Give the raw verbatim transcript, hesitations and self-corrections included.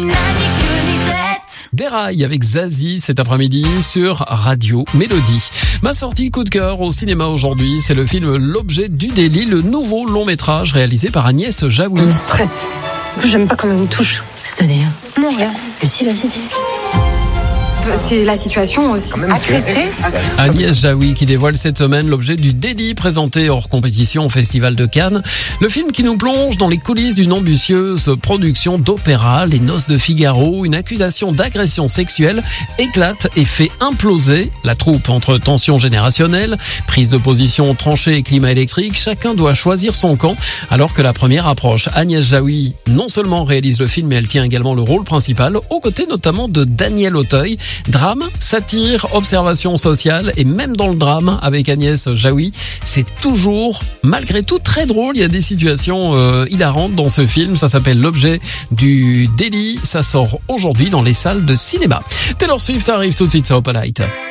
Déraille avec Zazie cet après-midi sur Radio Mélodie. Ma sortie coup de cœur au cinéma aujourd'hui, c'est le film L'objet du délit, le nouveau long métrage réalisé par Agnès Jaoui. On me stresse. J'aime pas quand on me touche. C'est-à-dire ? Non, rien. Mais si, vas-y, dis. C'est la situation aussi. Agressée. Agnès Jaoui qui dévoile cette semaine L'objet du délit, présenté hors compétition au Festival de Cannes. Le film qui nous plonge dans les coulisses d'une ambitieuse production d'opéra, Les Noces de Figaro. Une accusation d'agression sexuelle éclate et fait imploser la troupe. Entre tensions générationnelles, prise de position tranchée et climat électrique, chacun doit choisir son camp alors que la première approche. Agnès Jaoui non seulement réalise le film, mais elle tient également le rôle principal, aux côtés notamment de Daniel Auteuil. Drame, satire, observation sociale, et même dans le drame avec Agnès Jaoui, c'est toujours malgré tout très drôle. Il y a des situations euh, hilarantes dans ce film. Ça s'appelle L'objet du délit. Ça sort aujourd'hui dans les salles de cinéma. Taylor Swift arrive tout de suite sur Opalite.